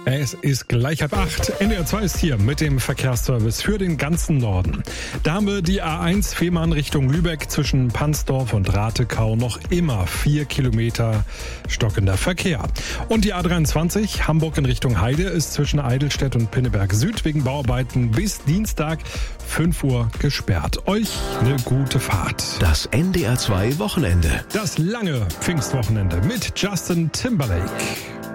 Es ist gleich 7:30. NDR 2 ist hier mit dem Verkehrsservice für den ganzen Norden. Da haben wir die A1 Fehmarn Richtung Lübeck zwischen Pansdorf und Ratekau noch immer 4 Kilometer stockender Verkehr. Und die A23 Hamburg in Richtung Heide ist zwischen Eidelstedt und Pinneberg Süd wegen Bauarbeiten bis Dienstag 5 Uhr gesperrt. Euch eine gute Fahrt. Das NDR 2 Wochenende. Das lange Pfingstwochenende mit Justin Timberlake.